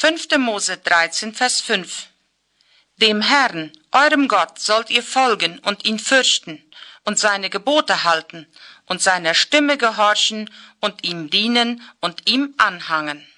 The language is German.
5. Mose 13, Vers 5. Dem Herrn, eurem Gott, sollt ihr folgen und ihn fürchten und seine Gebote halten und seiner Stimme gehorchen und ihm dienen und ihm anhangen.